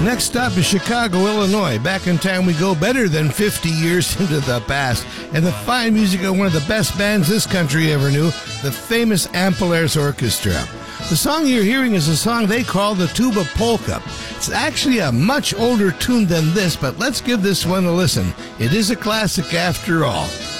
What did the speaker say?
Next up is Chicago, Illinois. Back in time we go, better than 50 years into the past, and the fine music of one of the best bands this country ever knew, the famous Ampalaires Orchestra. The song you're hearing is a song they call the Tuba Polka. It's actually a much older tune than this, but let's give this one a listen. It is a classic after all.